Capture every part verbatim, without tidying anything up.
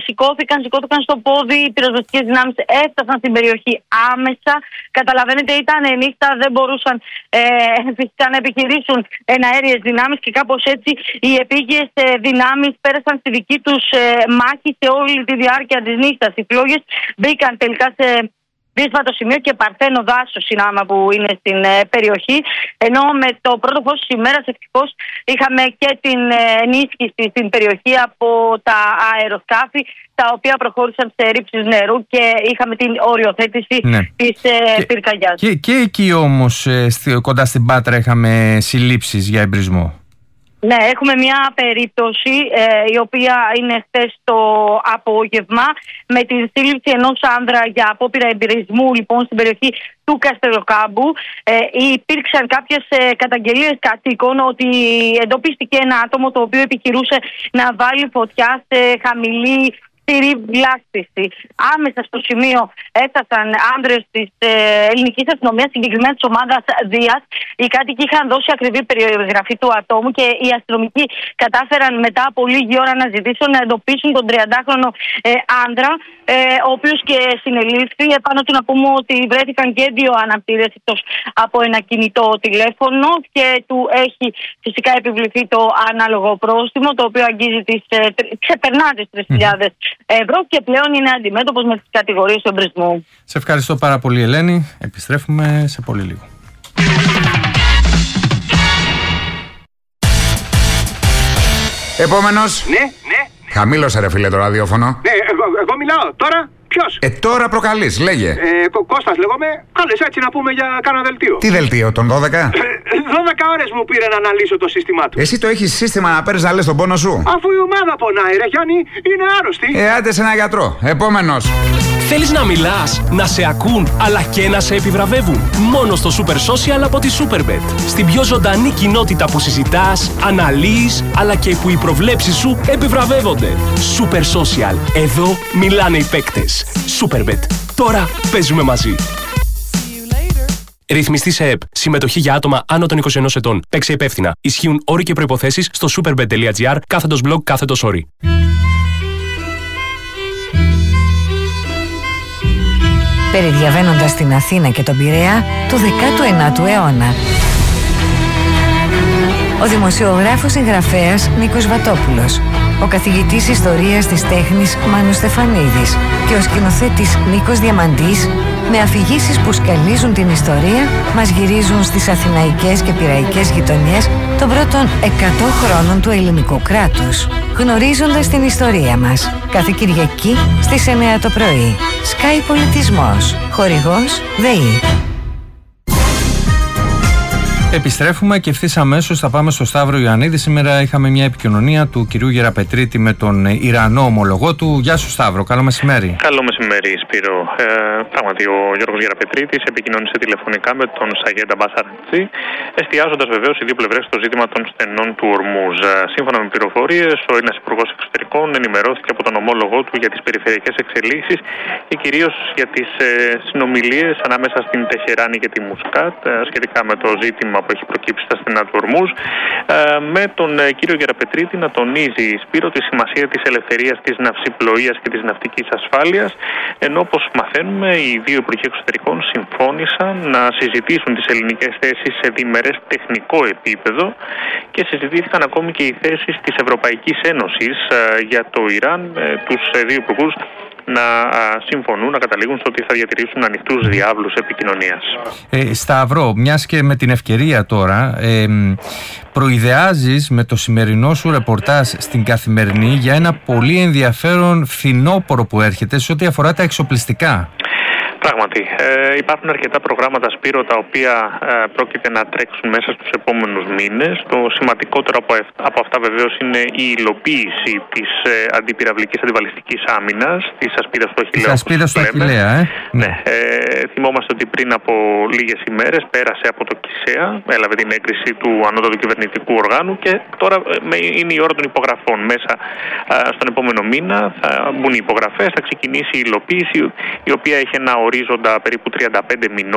σηκώθηκαν, σηκώθηκαν στο πόδι. Οι πυροσβεστικές δυνάμεις έφτασαν στην περιοχή άμεσα. Καταλαβαίνετε, ήταν νύχτα, δεν μπορούσαν ε, φυσικά να επιχειρήσουν εναέριες δυνάμεις και κάπως έτσι οι επίγειες ε, δυνάμεις πέρασαν στη δική τους ε, μάχη σε όλη τη διάρκεια της νύχτας. Οι φλόγες μπήκαν τελικά σε δύσβατο σημείο και παρθένο δάσος είναι άμα που είναι στην ε, περιοχή. Ενώ με το πρώτο φως της ημέρας ευτυχώς είχαμε και την ε, ενίσχυση στην περιοχή από τα αεροσκάφη, τα οποία προχώρησαν σε ρήψεις νερού και είχαμε την οριοθέτηση ναι. της ε, πυρκαγιάς. Και, και εκεί όμως ε, στη, κοντά στην Πάτρα είχαμε συλλήψεις για εμπρισμό. Ναι, έχουμε μια περίπτωση ε, η οποία είναι χθες το απόγευμα με την σύλληψη ενός άνδρα για απόπειρα εμπειρισμού λοιπόν στην περιοχή του Καστελοκάμπου. Ε, υπήρξαν κάποιες ε, καταγγελίες κατοίκων ότι εντοπίστηκε ένα άτομο το οποίο επιχειρούσε να βάλει φωτιά σε χαμηλή στηρή βλάστηση. Άμεσα στο σημείο έφτασαν άνδρες της ε, ελληνικής αστυνομίας, συγκεκριμένα της ομάδας Δίας. Οι κάτοικοι είχαν δώσει ακριβή περιγραφή του ατόμου και οι αστυνομικοί κατάφεραν μετά από λίγη ώρα αναζητήσεων να εντοπίσουν τον τριαντάχρονο ε, άνδρα, ε, ο οποίος και συνελήφθη. Επάνω του να πούμε ότι βρέθηκαν και δύο αναπτήρες εκτός από ένα κινητό τηλέφωνο και του έχει φυσικά επιβληθεί το ανάλογο πρόστιμο, το οποίο αγγίζει τις, ε, ξεπερνά τις τρεις χιλιάδες ευρώ και πλέον είναι αντιμέτωπος με τις κατηγορίες του εμπρισμού. Σε ευχαριστώ πάρα πολύ, Ελένη. Επιστρέφουμε σε πολύ λίγο. Επόμενος. Ναι, ναι. Χαμήλωσε ρε φίλε το ραδιόφωνο. Ναι, εγώ, εγώ μιλάω τώρα. Ποιος? Ε, τώρα προκαλείς, λέγε. Ε, Κω, Κώστας λέγομαι. Κάλεσε έτσι να πούμε για κάνα δελτίο. Τι δελτίο, τον δώδεκα? Ε, δώδεκα ώρες μου πήρε να αναλύσω το σύστημά του. Εσύ το έχεις σύστημα να παίρνεις να λες τον πόνο σου? Αφού η ομάδα πονάει, ρε Γιάννη, είναι άρρωστη. Ε, άντε σε ένα γιατρό. Επόμενος. Θέλεις να μιλάς, να σε ακούν, αλλά και να σε επιβραβεύουν? Μόνο στο Super Social από τη Superbet. Στην πιο ζωντανή κοινότητα που συζητάς, αναλύεις, αλλά και που οι προβλέψεις σου επιβραβεύονται. Super Social. Εδώ μιλάνε οι παίκτες. Superbet. Τώρα παίζουμε μαζί. Ρυθμιστή σε ΕΠ. Συμμετοχή για άτομα άνω των είκοσι ενός ετών. Παίξε υπεύθυνα. Ισχύουν όροι και προϋποθέσεις στο superbet.gr κάθετος blog κάθετος όροι. Περιδιαβαίνοντας την Αθήνα και τον Πειραιά του δέκατου ενάτου αιώνα. Ο δημοσιογράφος συγγραφέας Νίκος Βατόπουλος, ο καθηγητής ιστορίας της τέχνης Μάνος Στεφανίδης και ο σκηνοθέτης Νίκος Διαμαντής, με αφηγήσεις που σκαλίζουν την ιστορία, μας γυρίζουν στις αθηναϊκές και πειραϊκές γειτονιές των πρώτων εκατό χρόνων του ελληνικού κράτους. Γνωρίζοντας την ιστορία μας, κάθε Κυριακή στις εννιά το πρωί. Sky Πολιτισμός. Χορηγός ΔΕΗ. Επιστρέφουμε και ευθύς αμέσως θα πάμε στο Σταύρο Ιωαννίδη. Σήμερα είχαμε μια επικοινωνία του κυρίου Γεραπετρίτη με τον Ιρανό ομολογό του. Γεια σου Σταύρο, καλό μεσημέρι. Καλό μεσημέρι Σπύρο. Ε, πράγματι ο Γιώργος Γεραπετρίτης επικοινώνησε τηλεφωνικά με τον Σαγέντα Μπασαραντζή, εστιάζοντας βεβαίως οι δύο πλευρές στο ζήτημα των στενών του Ορμούζ. Σύμφωνα με πληροφορίες, ο Έλληνας Υπουργός Εξωτερικών ενημερώθηκε από τον ομόλογό του για τις περιφερειακές εξελίξεις και κυρίως για τις ε, συνομιλίες ανάμεσα στην Τεχεράνη και τη Μουσκάτ ε, σχετικά με το ζήτημα που έχει προκύψει στα στενά του Ορμούζ, με τον κύριο Γεραπετρίτη να τονίζει, Σπύρο, τη σημασία της ελευθερίας της ναυσιπλοείας και της ναυτικής ασφάλειας, ενώ όπως μαθαίνουμε οι δύο υπουργοί εξωτερικών συμφώνησαν να συζητήσουν τις ελληνικές θέσεις σε διμερές τεχνικό επίπεδο και συζητήθηκαν ακόμη και οι θέσεις της Ευρωπαϊκής Ένωσης για το Ιράν, τους δύο υπουργούς να συμφωνούν, να καταλήγουν στο ότι θα διατηρήσουν ανοιχτούς διάβλους επικοινωνίας. Ε, Σταύρο, μιας και με την ευκαιρία τώρα, ε, προειδεάζεις με το σημερινό σου ρεπορτάζ στην Καθημερινή για ένα πολύ ενδιαφέρον φθινόπωρο που έρχεται σε ό,τι αφορά τα εξοπλιστικά. Πράγματι, ε, υπάρχουν αρκετά προγράμματα, Σπύρο, τα οποία ε, πρόκειται να τρέξουν μέσα στους επόμενους μήνες. Το σημαντικότερο από, από αυτά βεβαίως είναι η υλοποίηση της ε, αντιπυραυλικής αντιβαλιστικής άμυνας, της ασπίδας του Αχιλλέα. Της ασπίδας του Αχιλλέα, ε. Ναι. Ε, θυμόμαστε ότι πριν από λίγες ημέρες πέρασε από το ΚΙΣΕΑ, έλαβε την έγκριση του ανώτατου κυβερνητικού οργάνου και τώρα ε, είναι η ώρα των υπογραφών. Μέσα ε, στον επόμενο μήνα θα μπουν οι υπογραφές, θα ξεκινήσει η υλοποίηση, η οποία έχει ένα ορίζοντα περίπου τριάντα πέντε μηνών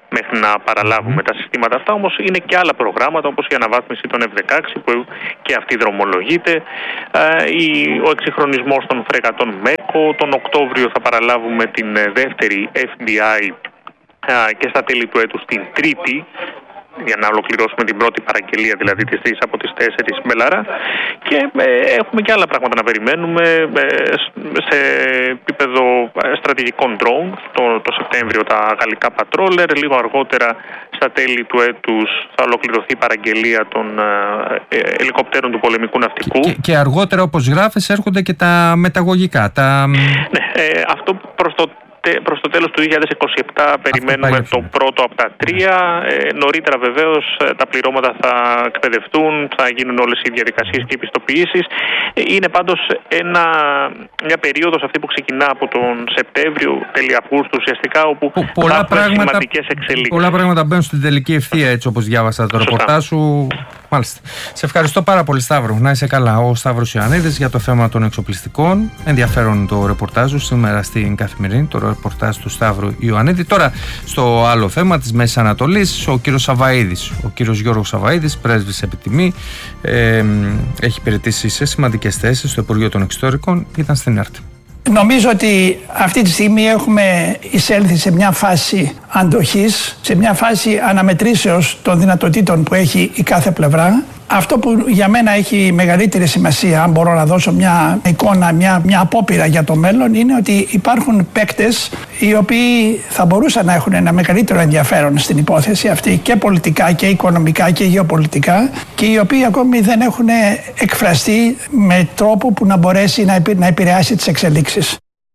μέχρι να παραλάβουμε τα συστήματα αυτά. Όμως είναι και άλλα προγράμματα, όπως η αναβάθμιση των εφ δεκαέξι που και αυτή δρομολογείται, ο εξυγχρονισμός των φρεγατών ΜΕΚΟ. Τον Οκτώβριο θα παραλάβουμε την δεύτερη εφ ντι άι και στα τέλη του έτους την τρίτη, για να ολοκληρώσουμε την πρώτη παραγγελία, δηλαδή τις τρεις από τις τέσσερις Μπελαρά. Και ε, έχουμε και άλλα πράγματα να περιμένουμε ε, σε επίπεδο στρατηγικών drone. Το, το Σεπτέμβριο τα γαλλικά πατρόλερ, λίγο αργότερα στα τέλη του έτους θα ολοκληρωθεί η παραγγελία των ε, ε, ελικοπτέρων του πολεμικού ναυτικού. Και, και αργότερα, όπως γράφεις, έρχονται και τα μεταγωγικά. Τα... Ναι, ε, αυτό προς το Προς το τέλος του δύο χιλιάδες είκοσι επτά περιμένουμε το πρώτο από τα τρία. Ε, νωρίτερα βεβαίως τα πληρώματα θα εκπαιδευτούν, θα γίνουν όλες οι διαδικασίες και οι επιστοποιήσεις. Ε, είναι πάντως ένα, μια περίοδος αυτή που ξεκινά από τον Σεπτέμβριο, τέλη Αυγούστου ουσιαστικά, όπου πολλά θα έχουμε πράγματα, σημαντικές εξελίξεις. Πολλά πράγματα μπαίνουν στην τελική ευθεία, έτσι όπως διάβασα το ρεπορτάζ σου. Μάλιστα. Σε ευχαριστώ πάρα πολύ, Σταύρο. Να είσαι καλά. Ο Σταύρος Ιωαννίδης για το θέμα των εξοπλιστικών. Ενδιαφέρον το ρεπορτάζ σου σήμερα στην Καθημερινή, το ρεπορτάζ του Σταύρου Ιωαννίδη. Τώρα στο άλλο θέμα της Μέσης Ανατολής, ο κύριος Σαβαΐδης. Ο κύριος Γιώργος Σαβαΐδης, πρέσβης επιτιμή, ε, έχει υπηρετήσει σε σημαντικές θέσεις στο Υπουργείο των Εξωτερικών. Ήταν στην ΕΡΤ. Νομίζω ότι αυτή τη στιγμή έχουμε εισέλθει σε μια φάση αντοχής, σε μια φάση αναμετρήσεως των δυνατοτήτων που έχει η κάθε πλευρά. Αυτό που για μένα έχει μεγαλύτερη σημασία, αν μπορώ να δώσω μια εικόνα, μια, μια απόπειρα για το μέλλον, είναι ότι υπάρχουν παίκτες οι οποίοι θα μπορούσαν να έχουν ένα μεγαλύτερο ενδιαφέρον στην υπόθεση αυτή, και πολιτικά και οικονομικά και γεωπολιτικά, και οι οποίοι ακόμη δεν έχουν εκφραστεί με τρόπο που να μπορέσει να επηρεάσει τις εξελίξεις.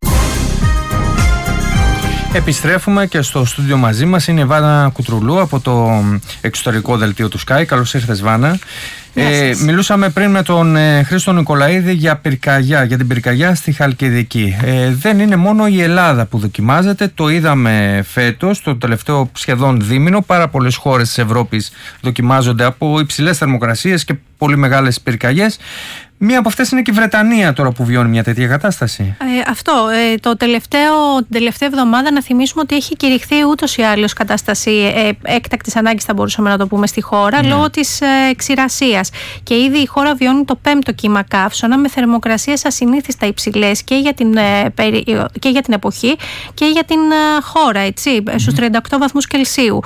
Επιστρέφουμε και στο στούντιο μαζί μας είναι η Βάνα Κουτρουλού από το εξωτερικό δελτίο του Sky. Καλώς ήρθες, Βάνα. Ε, μιλούσαμε πριν με τον ε, Χρήστο Νικολαίδη για πυρκαγιά, για την πυρκαγιά στη Χαλκιδική. Ε, δεν είναι μόνο η Ελλάδα που δοκιμάζεται, το είδαμε φέτος, το τελευταίο σχεδόν δίμηνο. Πάρα πολλές χώρες της Ευρώπης δοκιμάζονται από υψηλές θερμοκρασίες και πολύ μεγάλες πυρκαγιές. Μία από αυτές είναι και η Βρετανία τώρα που βιώνει μια τέτοια κατάσταση. Ε, αυτό. Ε, το τελευταίο, την τελευταία εβδομάδα να θυμίσουμε ότι έχει κηρυχθεί ούτως ή άλλως κατάσταση ε, έκτακτης ανάγκης, θα μπορούσαμε να το πούμε, στη χώρα, ναι, λόγω της ε, ξηρασίας. Και ήδη η χώρα βιώνει το πέμπτο κύμα καύσωνα με θερμοκρασίες ασυνήθιστα υψηλές και για την, ε, και για την εποχή και για την ε, χώρα, έτσι, mm-hmm. στους τριάντα οκτώ βαθμούς Κελσίου.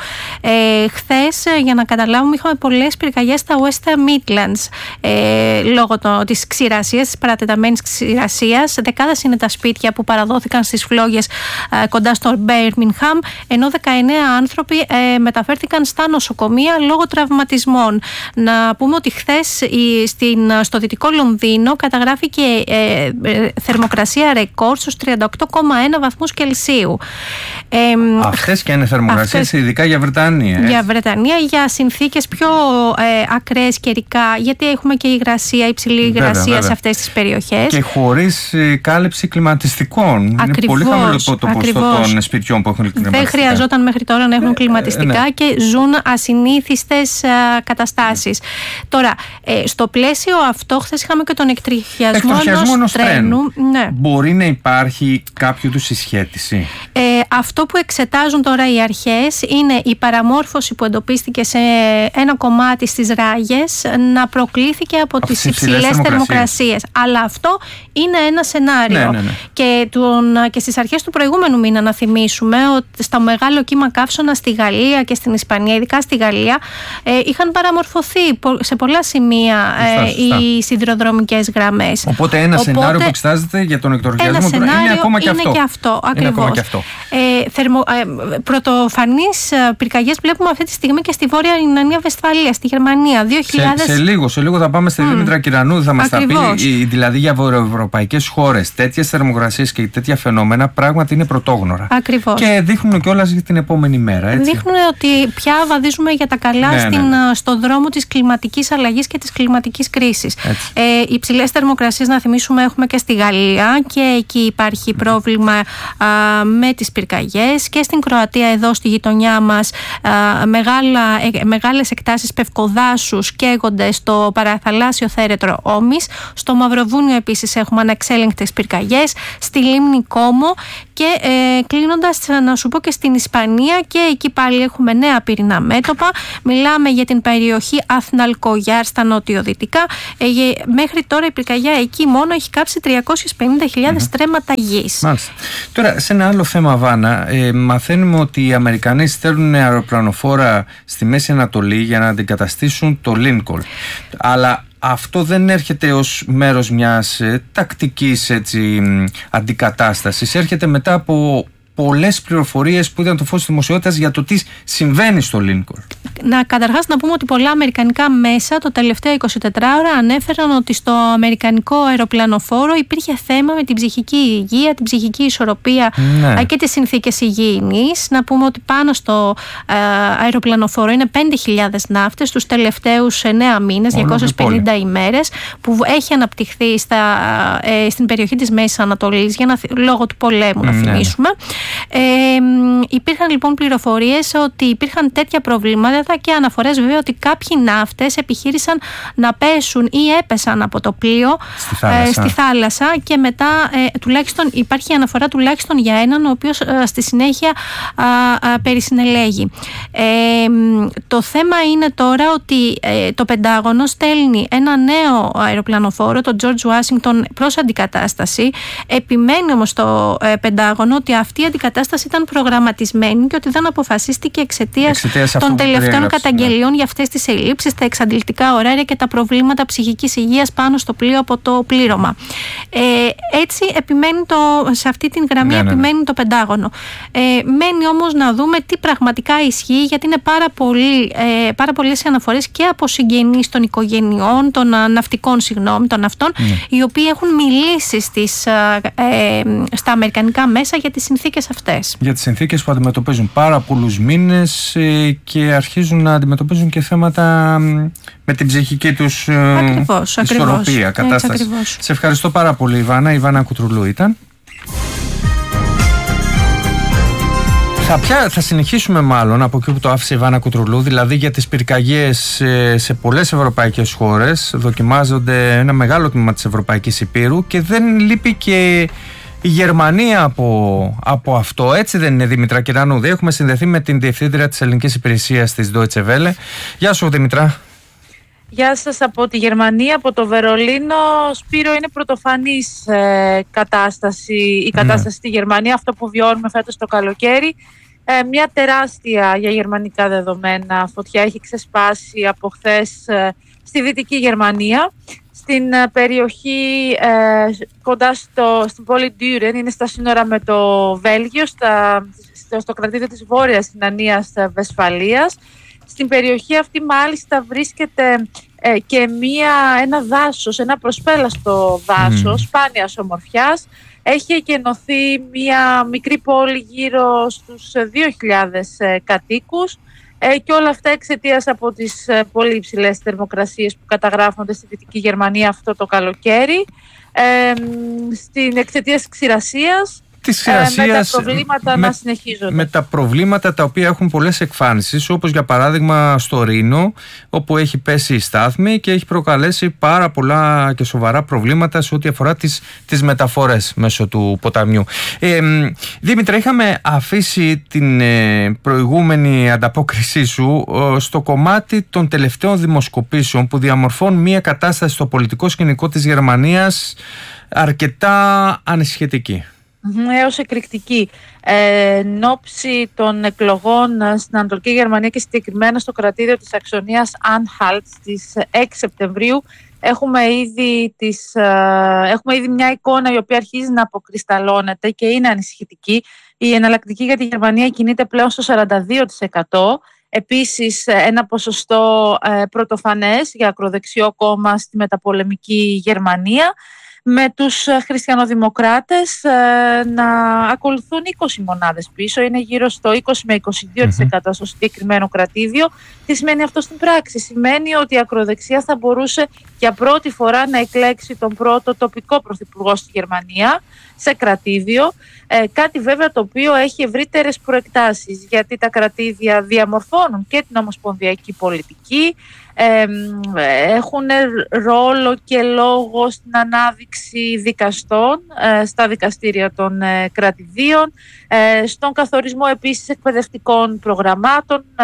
Ε, χθες, για να καταλάβουμε, είχαμε πολλές πυρκαγιές στα West Midlands ε, λόγω των της ξηρασίας, της παρατεταμένης ξηρασίας. Δεκάδες είναι τα σπίτια που παραδόθηκαν στις φλόγες ε, κοντά στο Μπέρμιγχαμ, ενώ δεκαεννέα άνθρωποι ε, μεταφέρθηκαν στα νοσοκομεία λόγω τραυματισμών. Να πούμε ότι χθες η, στην, στο δυτικό Λονδίνο καταγράφηκε ε, ε, θερμοκρασία ρεκόρ στους τριάντα οκτώ κόμμα ένα βαθμούς Κελσίου. Ε, αυτές και είναι θερμοκρασίες αυτές, ειδικά για Βρετανία. Για Βρετανία, για συνθήκες πιο ε, ακραίες καιρικά, γιατί έχουμε και υγρασία, υψηλή υγρασία σε αυτές τις περιοχές. Και χωρίς ε, κάλυψη κλιματιστικών. Ακριβώς, είναι πολύ χαμηλό το ποσοστό των σπιτιών που έχουν κλιματιστικά. Δεν χρειαζόταν μέχρι τώρα να έχουν κλιματιστικά ε, ναι. και ζουν ασυνήθιστες ε, καταστάσεις. Τώρα, ε, στο πλαίσιο αυτό, χθες είχαμε και τον εκτροχιασμό ενός τρένου. Ναι. Μπορεί να υπάρχει κάποιο του συσχέτιση. Ε, αυτό που εξετάζουν τώρα οι αρχές είναι η παραμόρφωση που εντοπίστηκε σε ένα κομμάτι στις ράγες να προκλήθηκε από τις υψηλές θερμοκρασίες. Αλλά αυτό είναι ένα σενάριο. Ναι, ναι, ναι. Και, τον, και στις αρχές του προηγούμενου μήνα, να θυμίσουμε ότι στο μεγάλο κύμα καύσωνα στη Γαλλία και στην Ισπανία, ειδικά στη Γαλλία, ε, είχαν παραμορφωθεί σε πολλά σημεία ε, οι σιδηροδρομικές γραμμές. Οπότε ένα Οπότε, σενάριο που εξετάζεται για τον εκτροχιασμό είναι ακόμα και είναι αυτό. Και αυτό είναι ακόμα και αυτό. Ε, θερμο, ε, πρωτοφανείς πυρκαγιές βλέπουμε αυτή τη στιγμή και στη Βόρεια Ρινανία-Βεσφαλία, στη Γερμανία. δύο χιλιάδες... Σε, σε λίγο, σε λίγο θα πάμε στη mm. Δήμητρα Κυρανού, θα μας τα πει. Δηλαδή για βορειοευρωπαϊκές χώρες τέτοιες θερμοκρασίες και τέτοια φαινόμενα πράγματι είναι πρωτόγνωρα. Ακριβώς. Και δείχνουν κιόλας για την επόμενη μέρα. Έτσι. Δείχνουν ότι πια βαδίζουμε για τα καλά ναι, στην, ναι, ναι. στον δρόμο της κλιματικής αλλαγής και της κλιματικής κρίσης. Ε, οι υψηλές θερμοκρασίες, να θυμίσουμε, έχουμε και στη Γαλλία και εκεί υπάρχει πρόβλημα α, με με τις πυρκαγιές και στην Κροατία εδώ στη γειτονιά μας μεγάλα, μεγάλες εκτάσεις πευκοδάσους καίγονται στο παραθαλάσσιο θέρετρο Όμης. Στο Μαυροβούνιο επίσης έχουμε ανεξέλεγκτες πυρκαγιές, στη λίμνη Κόμο και ε, κλείνοντας να σου πω και στην Ισπανία, και εκεί πάλι έχουμε νέα πυρηνά μέτωπα. Μιλάμε για την περιοχή Αθναλκογιάρ στα νοτιοδυτικά. Ε, μέχρι τώρα η πυρκαγιά εκεί μόνο έχει κάψει τριακόσιες πενήντα χιλιάδες mm-hmm. στρέμματα γης. Μάλιστα. Τώρα σε ένα άλλο θέμα, Βάνα, ε, μαθαίνουμε ότι οι Αμερικανοί στέλνουν αεροπλανοφόρα στη Μέση Ανατολή για να αντικαταστήσουν το Lincoln. Αλλά αυτό δεν έρχεται ως μέρος μιας ε, τακτικής έτσι, αντικατάστασης. Έρχεται μετά από πολλές πληροφορίες που ήταν το φως της δημοσιότητας για το τι συμβαίνει στο Lincoln. Να, καταρχάς να πούμε ότι πολλά αμερικανικά μέσα το τελευταίο εικοσιτετράωρα ανέφεραν ότι στο αμερικανικό αεροπλανοφόρο υπήρχε θέμα με την ψυχική υγεία, την ψυχική ισορροπία ναι. και τις συνθήκες υγιεινής. Να πούμε ότι πάνω στο ε, αεροπλανοφόρο είναι πέντε χιλιάδες ναύτες τους τελευταίους εννέα μήνες, διακόσιες πενήντα ημέρες, που έχει αναπτυχθεί στα, ε, στην περιοχή της Μέσης Ανατολής για να, λόγω του πολέμου, να θυμίσουμε. Ε, υπήρχαν λοιπόν πληροφορίες ότι υπήρχαν τέτοια προβλήματα και αναφορές βέβαια ότι κάποιοι ναύτες επιχείρησαν να πέσουν ή έπεσαν από το πλοίο στη θάλασσα, ε, στη θάλασσα και μετά ε, τουλάχιστον υπάρχει αναφορά τουλάχιστον για έναν ο οποίος ε, στη συνέχεια ε, ε, περισυνελέγει. Ε, το θέμα είναι τώρα ότι ε, το Πεντάγωνο στέλνει ένα νέο αεροπλανοφόρο, το George Washington, προς αντικατάσταση. Επιμένει όμως το ε, Πεντάγωνο ότι αυτή η αντικατάσταση ήταν προγραμματισμένη και ότι δεν αποφασίστηκε εξαιτίας των τελευταίων καταγγελιών ναι. για αυτές τις ελλείψεις, τα εξαντλητικά ωράρια και τα προβλήματα ψυχικής υγείας πάνω στο πλοίο από το πλήρωμα. Ε, έτσι επιμένει το, σε αυτή την γραμμή ναι, ναι, επιμένει ναι. το Πεντάγωνο. Ε, μένει όμως να δούμε τι πραγματικά ισχύει, γιατί είναι πάρα, πολύ, ε, πάρα πολλές αναφορές και από συγγενείς των οικογενειών, των α, ναυτικών συγγνώμη, των αυτών, ναι. οι οποίοι έχουν μιλήσει στις, ε, ε, στα αμερικανικά μέσα για τις συνθήκες αυτές. Για τις συνθήκες που αντιμετωπίζουν πάρα πολλούς μήνες ε, και αρχίζουν να αντιμετωπίζουν και θέματα με την ψυχική τους ακριβώς, ισορροπία, ακριβώς, κατάσταση. Έτσι, σε ευχαριστώ πάρα πολύ, Ιβάνα. Η Ιβάνα Κουτρουλού ήταν. Θα, πια, θα συνεχίσουμε μάλλον από εκεί που το άφησε η Ιβάνα Κουτρουλού, δηλαδή για τις πυρκαγιές σε πολλές ευρωπαϊκές χώρες. Δοκιμάζονται ένα μεγάλο τμήμα της Ευρωπαϊκής Υπήρου και δεν λείπει και η Γερμανία από, από αυτό. Έτσι δεν είναι, Δήμητρα Κυρανούδη? Έχουμε συνδεθεί με την Διευθύντρια της Ελληνικής Υπηρεσίας της Deutsche Welle. Γεια σου, Δήμητρα. Γεια σας από τη Γερμανία, από το Βερολίνο. Σπύρο, είναι πρωτοφανής ε, κατάσταση, η κατάσταση ναι. στη Γερμανία, αυτό που βιώνουμε φέτος το καλοκαίρι. Ε, μια τεράστια για γερμανικά δεδομένα φωτιά έχει ξεσπάσει από χθες ε, στη Δυτική Γερμανία. Στην ε, περιοχή ε, κοντά στο, στην πόλη Ντούρεν, είναι στα σύνορα με το Βέλγιο, στα, στο, στο κρατήδιο της Βόρειας Ρινανίας Βεσφαλίας. Στην περιοχή αυτή μάλιστα βρίσκεται ε, και μία, ένα δάσος, ένα προσπέλαστο δάσος, mm. σπάνιας ομορφιάς. Έχει εκενωθεί μία μικρή πόλη γύρω στους δύο χιλιάδες ε, κατοίκους ε, και όλα αυτά εξαιτίας από τις ε, πολύ υψηλές θερμοκρασίες που καταγράφονται στη Δυτική Γερμανία αυτό το καλοκαίρι, ε, στην εξαιτίας της ξηρασίας. Της ξηρασίας, ε, με τα προβλήματα με, να συνεχίζονται. Με τα προβλήματα τα οποία έχουν πολλές εκφάνσεις, όπως για παράδειγμα στο Ρήνο, όπου έχει πέσει η στάθμη και έχει προκαλέσει πάρα πολλά και σοβαρά προβλήματα σε ό,τι αφορά τις, τις μεταφορές μέσω του ποταμιού. Ε, Δήμητρα, είχαμε αφήσει την ε, προηγούμενη ανταπόκρισή σου ε, στο κομμάτι των τελευταίων δημοσκοπήσεων που διαμορφώνουν μια κατάσταση στο πολιτικό σκηνικό της Γερμανίας αρκετά ανησυχητική. Έως εκρηκτική. Ε, εν ώψη των εκλογών στην Ανατολική Γερμανία και συγκεκριμένα στο κρατήδιο της Αξονίας Anhalt στις έξι Σεπτεμβρίου έχουμε ήδη, τις, ε, έχουμε ήδη μια εικόνα η οποία αρχίζει να αποκρισταλώνεται και είναι ανησυχητική. Η εναλλακτική για τη Γερμανία κινείται πλέον στο σαράντα δύο τοις εκατό. Επίσης ένα ποσοστό ε, πρωτοφανές για ακροδεξιό κόμμα στη μεταπολεμική Γερμανία, με τους χριστιανοδημοκράτες ε, να ακολουθούν είκοσι μονάδες πίσω, είναι γύρω στο είκοσι με είκοσι δύο τοις εκατό mm-hmm. στο συγκεκριμένο κρατήδιο. Τι σημαίνει αυτό στην πράξη? Σημαίνει ότι η ακροδεξιά θα μπορούσε για πρώτη φορά να εκλέξει τον πρώτο τοπικό πρωθυπουργό στη Γερμανία σε κρατήδιο. Ε, κάτι βέβαια το οποίο έχει ευρύτερες προεκτάσεις, γιατί τα κρατήδια διαμορφώνουν και την ομοσπονδιακή πολιτική, ε, έχουν ρόλο και λόγο στην ανάδειξη δικαστών ε, στα δικαστήρια των ε, κρατηδίων, ε, στον καθορισμό επίσης εκπαιδευτικών προγραμμάτων, ε,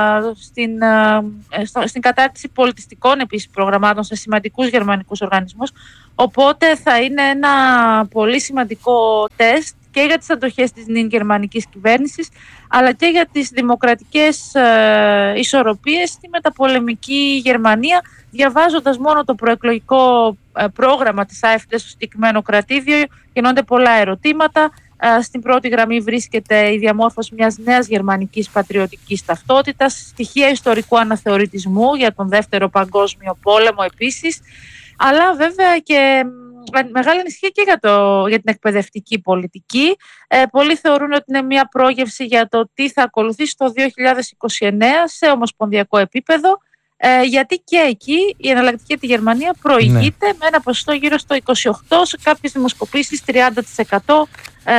στην, ε, στο, στην κατάρτιση πολιτιστικών επίσης προγραμμάτων σε σημαντικούς γερμανικούς οργανισμούς. Οπότε θα είναι ένα πολύ σημαντικό τεστ και για τις αντοχές της νυν γερμανικής κυβέρνησης, αλλά και για τις δημοκρατικές ε, ισορροπίες στη μεταπολεμική Γερμανία. Διαβάζοντας μόνο το προεκλογικό ε, πρόγραμμα της AfD στο συγκεκριμένο κρατήδιο, γίνονται πολλά ερωτήματα. Ε, στην πρώτη γραμμή βρίσκεται η διαμόρφωση μιας νέας γερμανικής πατριωτικής ταυτότητας, στοιχεία ιστορικού αναθεωρητισμού για τον Δεύτερο Παγκόσμιο Πόλεμο επίσης, αλλά βέβαια και μεγάλη ανησυχία και για, το, για την εκπαιδευτική πολιτική. Ε, πολλοί θεωρούν ότι είναι μια πρόγευση για το τι θα ακολουθήσει το δύο χιλιάδες είκοσι εννέα σε ομοσπονδιακό επίπεδο, ε, γιατί και εκεί η εναλλακτική για τη Γερμανία προηγείται, ναι, με ένα ποσοστό γύρω στο είκοσι οκτώ τοις εκατό, σε κάποιες δημοσκοπήσεις τριάντα τοις εκατό, ε,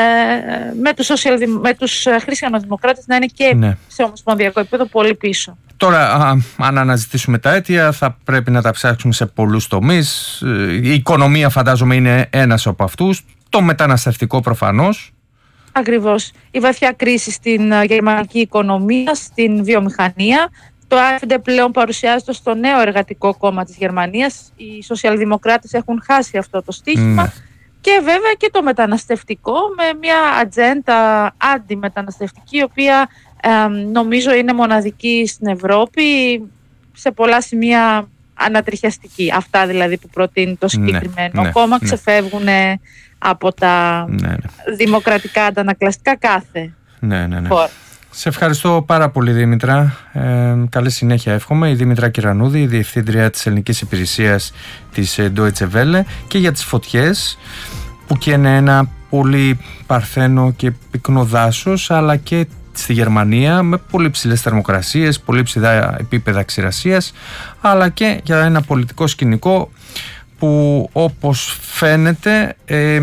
με τους, με τους χριστιανοδημοκράτες να είναι και, ναι, σε ομοσπονδιακό επίπεδο πολύ πίσω. Τώρα, α, αν αναζητήσουμε τα αίτια, θα πρέπει να τα ψάξουμε σε πολλούς τομείς. Η οικονομία, φαντάζομαι, είναι ένας από αυτούς. Το μεταναστευτικό, προφανώς. Ακριβώς. Η βαθιά κρίση στην γερμανική οικονομία, στην βιομηχανία. Το AfD πλέον παρουσιάζεται στο νέο εργατικό κόμμα της Γερμανίας. Οι σοσιαλδημοκράτες έχουν χάσει αυτό το στίχημα. Ναι. Και βέβαια και το μεταναστευτικό, με μια ατζέντα αντιμεταναστευτική, η οποία ε, νομίζω είναι μοναδική στην Ευρώπη, σε πολλά σημεία ανατριχιαστική. Αυτά δηλαδή που προτείνει το συγκεκριμένο ναι, ναι, κόμμα, ναι, ξεφεύγουν από τα ναι, ναι. δημοκρατικά αντανακλαστικά κάθε ναι, ναι, ναι. χώρα. Σε ευχαριστώ πάρα πολύ, Δήμητρα. Ε, καλή συνέχεια εύχομαι. Η Δήμητρα Κυρανούδη, η Διευθύντρια της Ελληνικής Υπηρεσίας της Deutsche Welle, και για τις φωτιές που καίνε ένα πολύ παρθένο και πυκνό δάσος, αλλά και στη Γερμανία με πολύ ψηλές θερμοκρασίες, πολύ ψηλά επίπεδα ξηρασίας, αλλά και για ένα πολιτικό σκηνικό που, όπως φαίνεται, ε,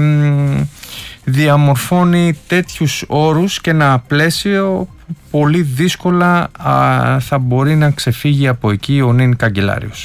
διαμορφώνει τέτοιους όρους και ένα πλαίσιο που πολύ δύσκολα α, θα μπορεί να ξεφύγει από εκεί ο νυν καγκελάριος.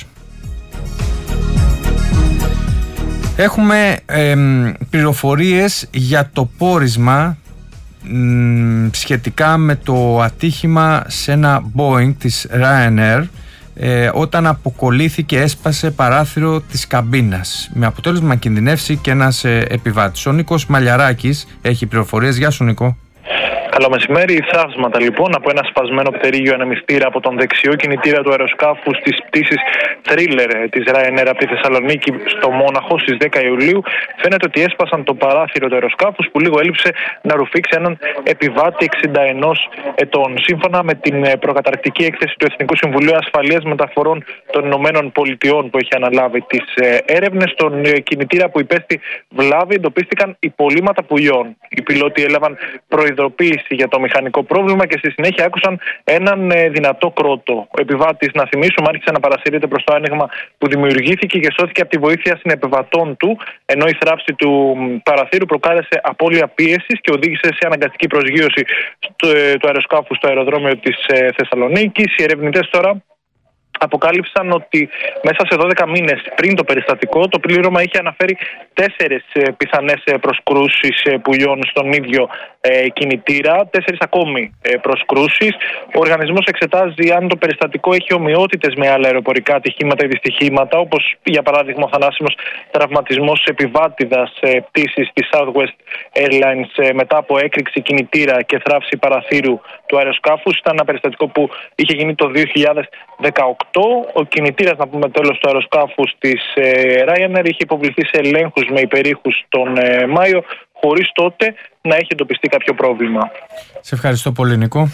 Έχουμε ε, πληροφορίες για το πόρισμα μ, σχετικά με το ατύχημα σε ένα Boeing της Ryanair, ε, όταν αποκολλήθηκε, έσπασε παράθυρο της καμπίνας, με αποτέλεσμα να κινδυνεύσει και ένας ε, επιβάτης. Ο Νίκος Μαλιαράκης έχει πληροφορίες. Γεια σου, Νίκο. Καλό μεσημέρι. Θαύσματα λοιπόν από ένα σπασμένο πτερίγιο ανεμιστήρα από τον δεξιό κινητήρα του αεροσκάφου της πτήσης Thriller της Ryanair από τη Θεσσαλονίκη στο Μόναχο στις δέκα Ιουλίου. Φαίνεται ότι έσπασαν το παράθυρο του αεροσκάφους, που λίγο έλειψε να ρουφήξει έναν επιβάτη εξήντα ενός ετών. Σύμφωνα με την προκαταρκτική έκθεση του Εθνικού Συμβουλίου Ασφαλείας Μεταφορών των Ηνωμένων Πολιτειών, που έχει αναλάβει τις έρευνες, στον κινητήρα που υπέστη βλάβη εντοπίστηκαν υπολείμματα πουλιών. Οι πιλότοι έλαβαν προειδοποίηση για το μηχανικό πρόβλημα και στη συνέχεια άκουσαν έναν ε, δυνατό κρότο. Ο επιβάτης, να θυμίσουμε, άρχισε να παρασυρείται προς το άνοιγμα που δημιουργήθηκε και σώθηκε από τη βοήθεια συνεπιβατών του, ενώ η θράψη του παραθύρου προκάλεσε απώλεια πίεσης και οδήγησε σε αναγκαστική προσγείωση στο, ε, του αεροσκάφου στο αεροδρόμιο της ε, Θεσσαλονίκης. Οι ερευνητές τώρα αποκάλυψαν ότι μέσα σε δώδεκα μήνες πριν το περιστατικό, το πλήρωμα είχε αναφέρει τέσσερις πιθανές προσκρούσεις πουλιών στον ίδιο ε, κινητήρα, τέσσερις ακόμη ε, προσκρούσεις. Ο οργανισμός εξετάζει αν το περιστατικό έχει ομοιότητες με άλλα αεροπορικά ατυχήματα ή δυστυχήματα, όπως για παράδειγμα ο θανάσιμος τραυματισμός επιβάτηδας ε, πτήσης της Southwest Airlines ε, μετά από έκρηξη κινητήρα και θράψη παραθύρου του αεροσκάφους. Ήταν ένα περιστατικό που είχε γίνει το δύο χιλιάδες δεκαοκτώ. Ο κινητήρας, να πούμε τέλος, του αεροσκάφους της ε, Ryanair είχε υποβληθεί σε ελέγχους με υπερήχους τον ε, Μάιο, χωρίς τότε να έχει εντοπιστεί κάποιο πρόβλημα. Σε ευχαριστώ πολύ, Νίκο.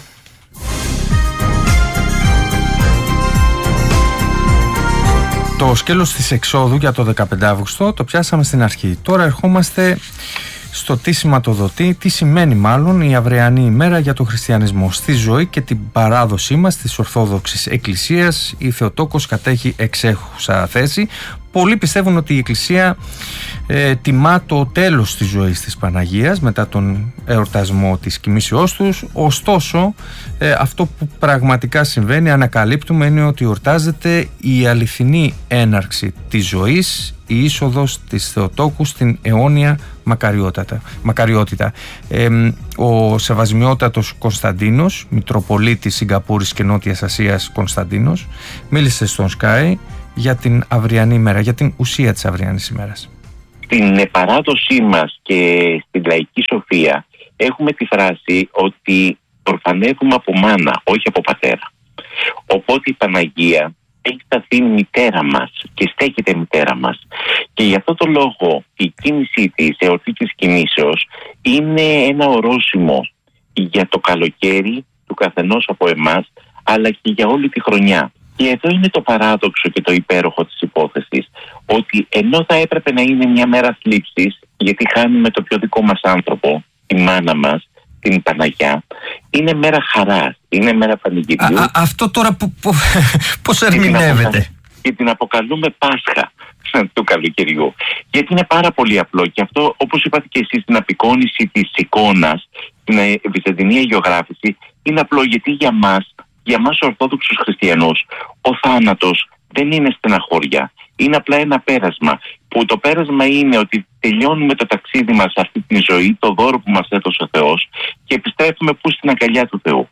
Το σκέλος της εξόδου για το δεκαπέντε Αυγούστου το πιάσαμε στην αρχή. Τώρα ερχόμαστε στο τι σηματοδοτεί, τι σημαίνει μάλλον η αυριανή ημέρα για τον χριστιανισμό. Στη ζωή και την παράδοσή μας της Ορθόδοξης Εκκλησίας η Θεοτόκος κατέχει εξέχουσα θέση. πολλοί πιστεύουν ότι η Εκκλησία ε, τιμά το τέλος της ζωής της Παναγίας μετά τον εορτασμό της κοιμήσεώς τους. Ωστόσο, ε, αυτό που πραγματικά συμβαίνει, ανακαλύπτουμε, είναι ότι εορτάζεται η αληθινή έναρξη της ζωής, η είσοδος της Θεοτόκου στην αιώνια μακαριότητα. Ε, ο Σεβασμιότατος Κωνσταντίνος, Μητροπολίτης Σιγκαπούρης και Νότιας Ασίας Κωνσταντίνος, μίλησε στον Sky για την αυριανή ημέρα, για την ουσία της αυριανής ημέρας. Στην παράδοσή μας και στην λαϊκή σοφία έχουμε τη φράση ότι ορφανεύουμε από μάνα, όχι από πατέρα. Οπότε η Παναγία έχει σταθεί μητέρα μας και στέκεται μητέρα μας. Και γι' αυτό το λόγο η κίνησή της, η εορτή της κοιμήσεως, είναι ένα ορόσημο για το καλοκαίρι του καθενός από εμάς, αλλά και για όλη τη χρονιά. Και εδώ είναι το παράδοξο και το υπέροχο της υπόθεσης, ότι ενώ θα έπρεπε να είναι μια μέρα θλίψης, γιατί χάνουμε το πιο δικό μας άνθρωπο, τη μάνα μας, την Παναγιά, είναι μέρα χαράς, είναι μέρα πανηγυριού. Α, αυτό τώρα που, που, πώς ερμηνεύεται? Και την αποκαλούμε Πάσχα του καλοκαιριού. Γιατί είναι πάρα πολύ απλό, και αυτό, όπως είπατε και εσείς, στην απεικόνιση της εικόνας, στην βυζαντινή αγιογράφηση, είναι απλό, γιατί για μας, για μας Ορθόδοξους Χριστιανούς, ο θάνατος δεν είναι στεναχώρια. Είναι απλά ένα πέρασμα, που το πέρασμα είναι ότι τελειώνουμε το ταξίδι μας σε αυτή τη ζωή, το δώρο που μας έδωσε ο Θεός, και επιστρέφουμε πού? Στην αγκαλιά του Θεού.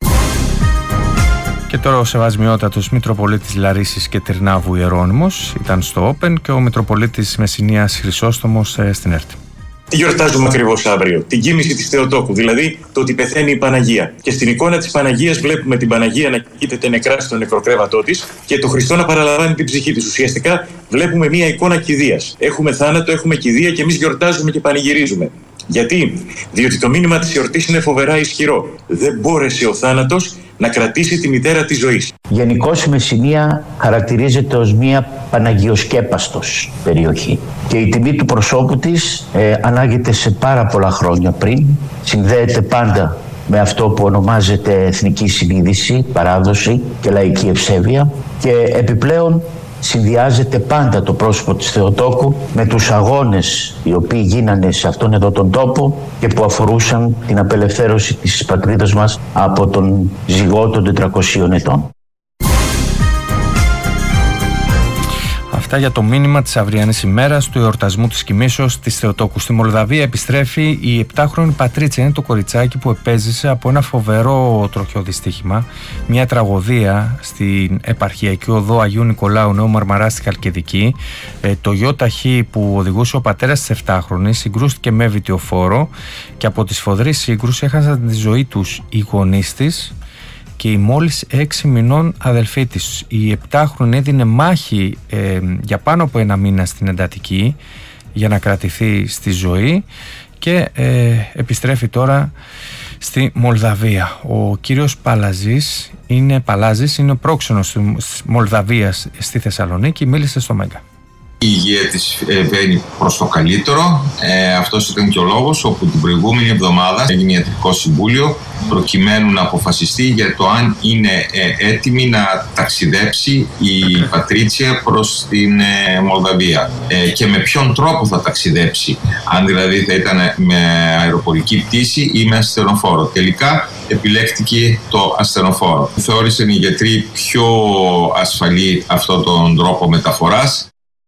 Και τώρα ο Σεβασμιότατος Μητροπολίτης Λαρίσης και Τυρνάβου Ιερώνυμος ήταν στο Open και ο Μητροπολίτης Μεσσηνίας Χρυσόστομος στην ΕΡΤ. Τι γιορτάζουμε ακριβώς αύριο? Την κοίμηση της Θεοτόκου, δηλαδή το ότι πεθαίνει η Παναγία. Και στην εικόνα της Παναγίας βλέπουμε την Παναγία να κοίταται νεκρά στο νεκροκρέβατό της και το Χριστό να παραλαμβάνει την ψυχή της. Ουσιαστικά βλέπουμε μια εικόνα κηδείας. Έχουμε θάνατο, έχουμε κηδεία και εμείς γιορτάζουμε και πανηγυρίζουμε. Γιατί? Διότι το μήνυμα της εορτής είναι φοβερά ισχυρό. Δεν μπόρεσε ο θάνατος να κρατήσει τη μητέρα της ζωής. Γενικώς η Μεσσηνία χαρακτηρίζεται ως μια παναγιοσκέπαστος περιοχή και η τιμή του προσώπου της ε, ανάγεται σε πάρα πολλά χρόνια πριν. Συνδέεται πάντα με αυτό που ονομάζεται εθνική συνείδηση, παράδοση και λαϊκή ευσέβεια, και επιπλέον συνδυάζεται πάντα το πρόσωπο της Θεοτόκου με τους αγώνες οι οποίοι γίνανε σε αυτόν εδώ τον τόπο και που αφορούσαν την απελευθέρωση της πατρίδας μας από τον ζυγό των τετρακοσίων ετών. Αυτά για το μήνυμα της αυριανής ημέρας του εορτασμού της κοιμήσεως της Θεοτόκου. Στη Μολδαβία επιστρέφει η επτάχρονη Πατρίτσια. Είναι το κοριτσάκι που επέζησε από ένα φοβερό τροχαίο δυστύχημα, μια τραγωδία στην επαρχιακή οδό Αγίου Νικολάου Νέου Μαρμαρά στη Χαλκιδική. Ε, το γιο ταχύ που οδηγούσε ο πατέρας της επτάχρονης συγκρούστηκε με βιτιοφόρο και από τη σφοδρή σύγκρουση έχασαν τη ζωή τους οι γονείς της και η μόλις έξι μηνών αδελφή της. Η επτάχρονη έδινε μάχη ε, για πάνω από ένα μήνα στην εντατική για να κρατηθεί στη ζωή και ε, επιστρέφει τώρα στη Μολδαβία. Ο κύριος Παλαζής είναι, Παλάζης είναι ο πρόξενος της Μολδαβίας στη Θεσσαλονίκη, μίλησε στο Μέγκα. Η υγεία της βαίνει προς το καλύτερο. Ε, αυτός ήταν και ο λόγος όπου την προηγούμενη εβδομάδα έγινε ιατρικό συμβούλιο προκειμένου να αποφασιστεί για το αν είναι ε, έτοιμη να ταξιδέψει η Πατρίτσια προς την ε, Μολδαβία ε, και με ποιον τρόπο θα ταξιδέψει. Αν δηλαδή θα ήταν με αεροπορική πτήση ή με ασθενοφόρο. Τελικά επιλέχθηκε το ασθενοφόρο. Θεώρησαν οι γιατροί πιο ασφαλή αυτόν τον τρόπο μεταφοράς.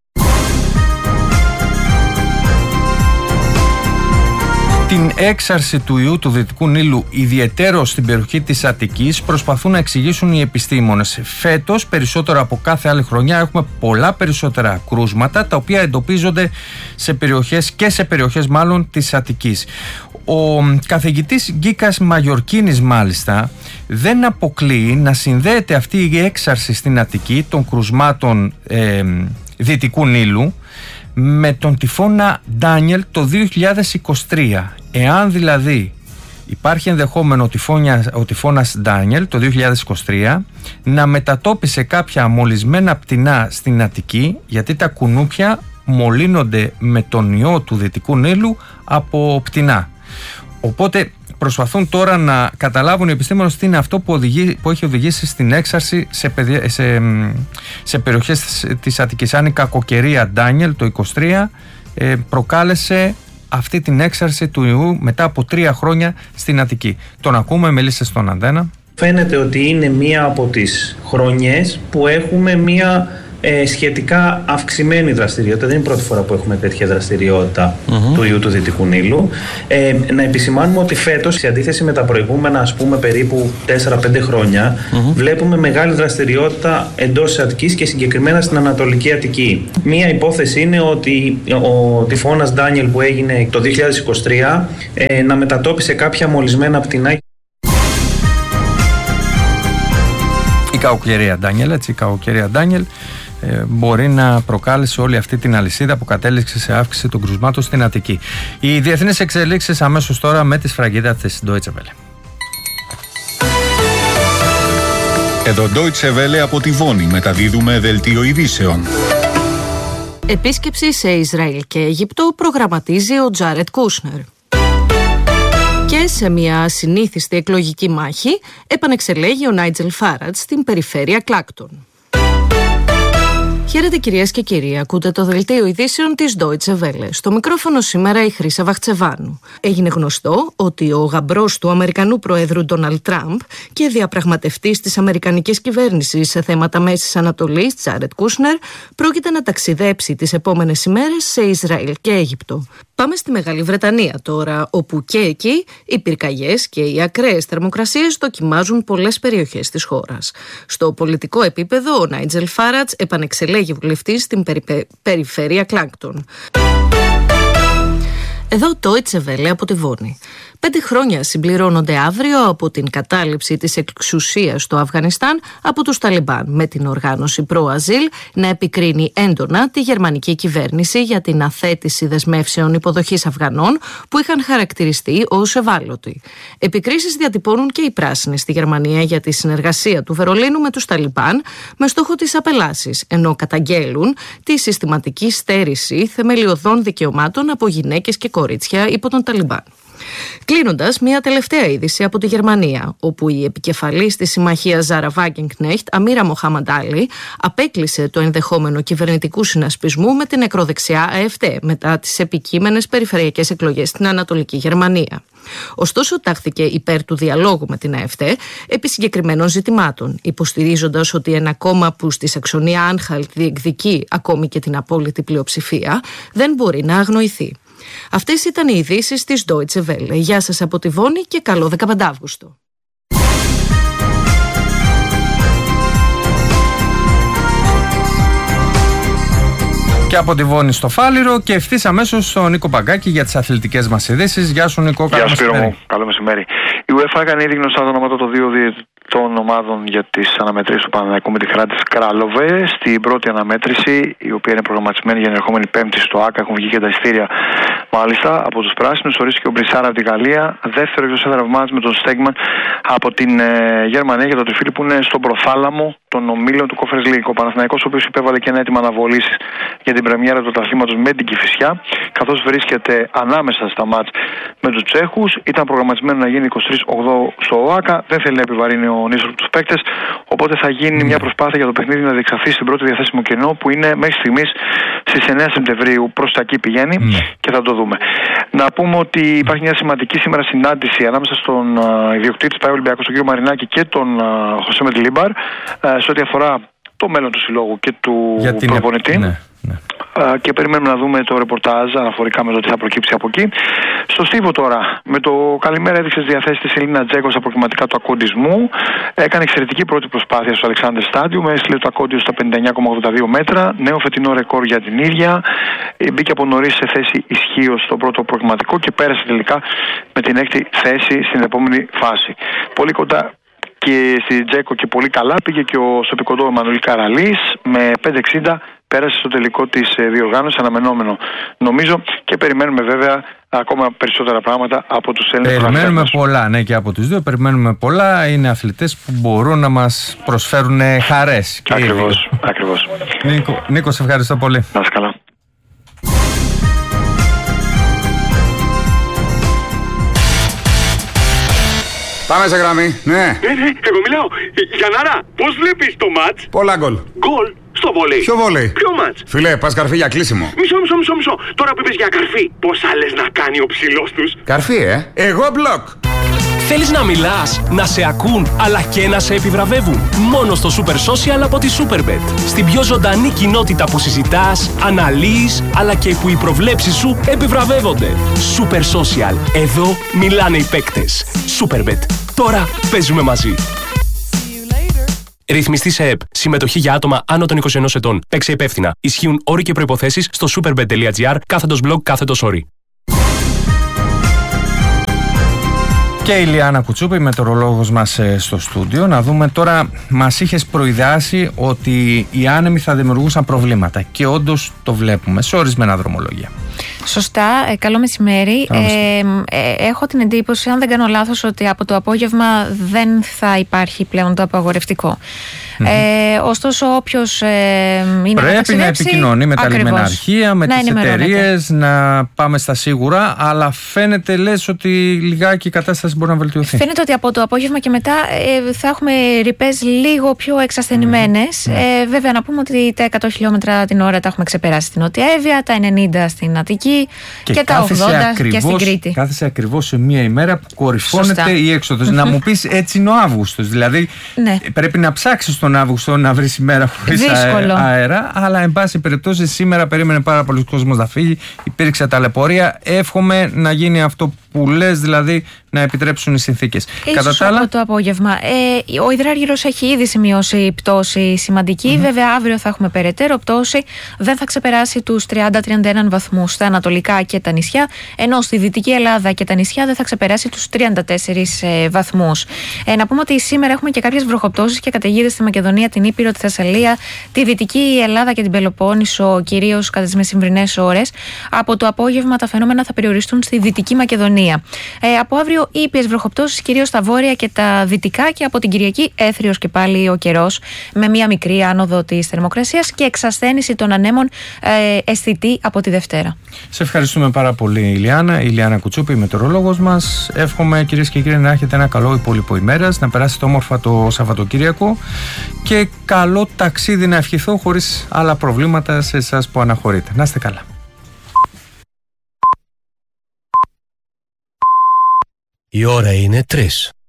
Την έξαρση του ιού του Δυτικού Νείλου, ιδιαιτέρως στην περιοχή της Αττικής, προσπαθούν να εξηγήσουν οι επιστήμονες. Φέτος, περισσότερο από κάθε άλλη χρονιά, έχουμε πολλά περισσότερα κρούσματα, τα οποία εντοπίζονται σε περιοχές και σε περιοχές μάλλον της Αττικής. Ο καθηγητής Γκίκας Μαγιορκίνης μάλιστα δεν αποκλείει να συνδέεται αυτή η έξαρση στην Αττική των κρουσμάτων ε, Δυτικού Νείλου με τον τυφώνα Ντάνιελ το δύο χιλιάδες είκοσι τρία. Εάν δηλαδή υπάρχει ενδεχόμενο ο τυφώνας Ντάνιελ το δύο χιλιάδες είκοσι τρία να μετατόπισε κάποια μολυσμένα πτηνά στην Αττική, γιατί τα κουνούπια μολύνονται με τον ιό του Δυτικού Νείλου από πτηνά. Οπότε προσπαθούν τώρα να καταλάβουν οι επιστήμονες τι είναι αυτό που, οδηγεί, που έχει οδηγήσει στην έξαρση σε, παιδι... σε, σε περιοχές της Αττικής. Αν η κακοκαιρία Ντάνιελ το είκοσι τρία ε, προκάλεσε αυτή την έξαρση του ιού μετά από τρία χρόνια στην Αττική. Τον ακούμε, μίλησε στον Αντένα. Φαίνεται ότι είναι μία από τις χρονιές που έχουμε μία ε, σχετικά αυξημένη δραστηριότητα. Δεν είναι η πρώτη φορά που έχουμε τέτοια δραστηριότητα mm-hmm. του ιού του Δυτικού Νείλου. Ε, να επισημάνουμε ότι φέτος, σε αντίθεση με τα προηγούμενα, ας πούμε, περίπου τέσσερα πέντε χρόνια, mm-hmm. βλέπουμε μεγάλη δραστηριότητα εντός της Αττικής και συγκεκριμένα στην Ανατολική Αττική. Μία υπόθεση είναι ότι ο τυφώνας Ντάνιελ που έγινε το δύο χιλιάδες είκοσι τρία ε, να μετατόπισε κάποια μολυσμένα πτηνά. Η κακοκαιρία Ντάνιελ, έτσι, η κακοκαιρία Ντάνιελ ε, μπορεί να προκάλεσε όλη αυτή την αλυσίδα που κατέληξε σε αύξηση των κρουσμάτων στην Αττική. Οι διεθνείς εξελίξεις αμέσως τώρα με τη σφραγίδα της Deutsche Welle. Εδώ Deutsche Welle από τη Βόνη μεταδίδουμε δελτίο ειδήσεων. Επίσκεψη σε Ισραήλ και Αίγυπτο προγραμματίζει ο Τζάρετ Κούσνερ. Και σε μια ασυνήθιστη εκλογική μάχη επανεξελέγει ο Νάιτζελ Φάρατζ στην περιφέρεια Κλάκτον. Χαίρετε κυρίες και κύριοι, ακούτε το δελτίο ειδήσεων της Deutsche Welle. Στο μικρόφωνο σήμερα η Χρύσα Βαχτσεβάνου. Έγινε γνωστό ότι ο γαμπρός του Αμερικανού Προέδρου Ντόναλντ Τραμπ και διαπραγματευτής της Αμερικανικής κυβέρνησης σε θέματα Μέσης Ανατολής, Τζάρετ Κούσνερ, πρόκειται να ταξιδέψει τις επόμενες ημέρες σε Ισραήλ και Αίγυπτο. Πάμε στη Μεγάλη Βρετανία τώρα, όπου και εκεί οι πυρκαγιές και οι ακραίες θερμοκρασίες δοκιμάζουν πολλές περιοχές της χώρας. Στο πολιτικό επίπεδο, ο Νάιτζελ Φάρατζ επανεξελέγει βουλευτής στην περιπε... περιφέρεια Κλάκτον. Εδώ το Deutsche Welle από τη Βόνη. Πέντε χρόνια συμπληρώνονται αύριο από την κατάληψη της εξουσίας στο Αφγανιστάν από τους Ταλιμπάν, με την οργάνωση προ-αζίλ να επικρίνει έντονα τη γερμανική κυβέρνηση για την αθέτηση δεσμεύσεων υποδοχής Αφγανών που είχαν χαρακτηριστεί ως ευάλωτοι. Επικρίσεις διατυπώνουν και οι πράσινοι στη Γερμανία για τη συνεργασία του Βερολίνου με τους Ταλιμπάν με στόχο τις απελάσεις, ενώ καταγγέλουν τη συστηματική στέρηση θεμελιωδών δικαιωμάτων από γυναίκες και κορίτσια υπό τον Ταλιμπάν. Κλείνοντας, μια τελευταία είδηση από τη Γερμανία, όπου η επικεφαλής της συμμαχίας Ζάρα Βάγκενκνέχτ, Αμίρα Μοχάμαντ Άλι, απέκλεισε το ενδεχόμενο κυβερνητικού συνασπισμού με την ακροδεξιά AfD μετά τις επικείμενες περιφερειακές εκλογές στην Ανατολική Γερμανία. Ωστόσο, τάχθηκε υπέρ του διαλόγου με την AfD επί συγκεκριμένων ζητημάτων, υποστηρίζοντας ότι ένα κόμμα που στη Σαξονία Άνχαλτ διεκδικεί ακόμη και την απόλυτη πλειοψηφία δεν μπορεί να αγνοηθεί. Αυτές ήταν οι ειδήσεις της Deutsche Welle. Γεια σας από τη Βόνη και καλό δεκαπέντε Αύγουστο. Και από τη Βόνη στο Φάληρο και ευθύς αμέσως στον Νίκο Παγκάκη για τις αθλητικές μας ειδήσεις. Γεια σου Νίκο, καλό μεσημέρι. Καλό μεσημέρι. Η UEFA έκανε ήδη γνωστά τα ονόματα των δύο των ομάδων για τις αναμετρήσεις του Παναθηναϊκού με τη Χαρά της Κράλοβε. Στην πρώτη αναμέτρηση, η οποία είναι προγραμματισμένη για την ερχόμενη Πέμπτη στο ΆΚΑ, έχουν βγει και τα εισιτήρια μάλιστα από τους πράσινους. Ορίστηκε ο Μπρισάρα από τη Γαλλία. Δεύτερο εκτός έδρας μάτς με τον Στέγμαν από την ε, Γερμανία για το τριφύλι που είναι στον προθάλαμο των ομίλων του Conference League. Ο Παναθηναϊκός, ο οποίος υπέβαλε και ένα αίτημα αναβολής για την πρεμιέρα του πρωταθλήματος με την Κηφισιά, καθώς βρίσκεται ανάμεσα στα μάτς με τους Τσέχους. Ήταν προγραμματισμένο να γίνει εικοστή τρίτη Οκτωβρίου στο ΟΑΚΑ. Δεν θέλει να επιβαρύνει ο Νίσορ τους παίκτες, οπότε θα γίνει μια προσπάθεια για το παιχνίδι να διεξαχθεί στην πρώτη διαθέσιμο κενό που είναι μέχρι στιγμής στις εννέα Σεπτεμβρίου. Προς τα εκεί πηγαίνει mm. και θα το δούμε. Να πούμε ότι υπάρχει μια σημαντική σήμερα συνάντηση ανάμεσα στον uh, ιδιοκτήτη της ΠΑΕ Ολυμπιακός, τον κύριο Μαρινάκη, και τον uh, Χωσέ Μεντιλίμπαρ uh, σε ό,τι αφορά το μέλλον του συλλόγου και του την... προπονητή. Ναι, ναι. Uh, και περιμένουμε να δούμε το ρεπορτάζ αναφορικά με το τι θα προκύψει από εκεί. Στο Στίβο τώρα, με το καλημέρα έδειξε τις διαθέσεις της Ελίνα Τζέκο στα προκριματικά του ακοντισμού. Έκανε εξαιρετική πρώτη προσπάθεια στο Αλεξάνδρ Στάντιουμ, έστειλε το ακόντιο στα πενήντα εννέα κόμμα ογδόντα δύο μέτρα. Νέο φετινό ρεκόρ για την ίδια. Μπήκε από νωρίς σε θέση ισχύως στο πρώτο προκριματικό και πέρασε τελικά με την έκτη θέση στην επόμενη φάση. Πολύ κοντά και στη Τζέκο και πολύ καλά πήγε και ο σοπικοντό Εμμανουήλ Καραλής με πέντε εξήντα. Πέρασε στο τελικό της διοργάνωσης, αναμενόμενο νομίζω, και περιμένουμε βέβαια ακόμα περισσότερα πράγματα από τους Έλληνες. Περιμένουμε πολλά, ναι, και από τους δύο περιμένουμε πολλά. Είναι αθλητές που μπορούν να μας προσφέρουν χαρές. Ακριβώς, ακριβώς. Νίκο, Νίκο, σε ευχαριστώ πολύ. Να είσαι καλά. Πάμε σε γραμμή, ναι. Ναι, ναι, εγώ μιλάω. Γιαννάρα, πώς βλέπεις το μάτς? Πολλά γκολ. Γκολ στο βόλεϊ. Ποιο βόλεϊ? Ποιο μάτς? Φίλε, πας καρφί για κλείσιμο. Μισό, μισό, μισό, μισό. Τώρα που είπες για καρφί, πόσα λες να κάνει ο ψηλός τους? Καρφί, ε. Εγώ μπλοκ. Θέλεις να μιλάς, να σε ακούν, αλλά και να σε επιβραβεύουν. Μόνο στο Super Social από τη Superbet. Στην πιο ζωντανή κοινότητα που συζητάς, αναλύεις, αλλά και που οι προβλέψεις σου επιβραβεύονται. Super Social. Εδώ μιλάνε οι παίκτες. Superbet. Τώρα παίζουμε μαζί. Ρυθμιστή σε ΕΠ. Συμμετοχή για άτομα άνω των είκοσι ενός ετών. Παίξε υπεύθυνα. Ισχύουν όροι και προϋποθέσεις στο superbet.gr κάθετος blog κάθετος όροι. Και η Ιλιάνα Κουτσούπη, η μετεωρολόγος μας στο στούντιο. Να δούμε τώρα, μας είχες προειδεάσει ότι οι άνεμοι θα δημιουργούσαν προβλήματα και όντως το βλέπουμε σε ορισμένα δρομολόγια. Σωστά, ε, καλό μεσημέρι. Ε, ε, έχω την εντύπωση, αν δεν κάνω λάθος, ότι από το απόγευμα δεν θα υπάρχει πλέον το απαγορευτικό. Mm-hmm. Ε, ωστόσο, όποιος ε, είναι πρέπει να επικοινωνεί με τα λιμεναρχεία, με να τις εταιρείες, να πάμε στα σίγουρα, αλλά φαίνεται λες ότι λιγάκι η κατάσταση μπορεί να βελτιωθεί. Φαίνεται ότι από το απόγευμα και μετά ε, θα έχουμε ρηπές λίγο πιο εξασθενημένες. Mm-hmm. Ε, βέβαια, να πούμε ότι τα εκατό χιλιόμετρα την ώρα τα έχουμε ξεπεράσει στην Νότια Εύβοια, τα ενενήντα στην Αττική και, και τα ογδόντα ακριβώς, και στην Κρήτη. Κάθεσαι ακριβώς σε μία ημέρα που κορυφώνεται Σωστά. η έξοδος. Να μου πεις, έτσι είναι ο Αύγουστος. Δηλαδή, ναι. πρέπει να ψάξεις τον Αύγουστο να βρεις ημέρα χωρίς αέρα. Αλλά, εν πάση περιπτώσει, σήμερα περίμενε πάρα πολλοί κόσμος να φύγει. Υπήρξε ταλαιπωρία. Εύχομαι να γίνει αυτό που λες, δηλαδή να επιτρέψουν οι συνθήκες. Κατά τα άλλα, το απόγευμα. Ε, ο υδράργυρος έχει ήδη σημειώσει πτώση σημαντική. Mm-hmm. Βέβαια, αύριο θα έχουμε περαιτέρω πτώση. Δεν θα ξεπεράσει τους τριάντα με τριάντα ένα βαθμούς στα ανατολικά και τα νησιά, ενώ στη Δυτική Ελλάδα και τα νησιά δεν θα ξεπεράσει τους τριάντα τέσσερις ε, βαθμούς. Ε, να πούμε ότι σήμερα έχουμε και κάποιες βροχοπτώσεις και καταιγίδες στη Μακεδονία, την Ήπειρο, τη Θεσσαλία, τη Δυτική Ελλάδα και την Πελοπόννησο, κυρίως κατά τις μεσημβρινές ώρες. Από το απόγευμα τα φαινόμενα θα περιοριστούν στη Δυτική Μακεδονία. Ε, από αύριο ήπιες βροχοπτώσεις κυρίως στα βόρεια και τα δυτικά, και από την Κυριακή έθριος και πάλι ο καιρός, με μία μικρή άνοδο της θερμοκρασίας και εξασθένηση των ανέμων ε, αισθητή από τη Δευτέρα. Σε ευχαριστούμε πάρα πολύ, Ιλιάνα. Η Ιλιάνα Κουτσούπη, η μετεωρολόγος μας. Εύχομαι, κυρίες και κύριοι, να έχετε ένα καλό υπόλοιπο ημέρας, να περάσετε όμορφα το Σαββατοκύριακο και καλό ταξίδι να ευχηθώ χωρίς άλλα προβλήματα σε εσάς που αναχωρείτε. Να είστε καλά. Η ώρα είναι τρεις.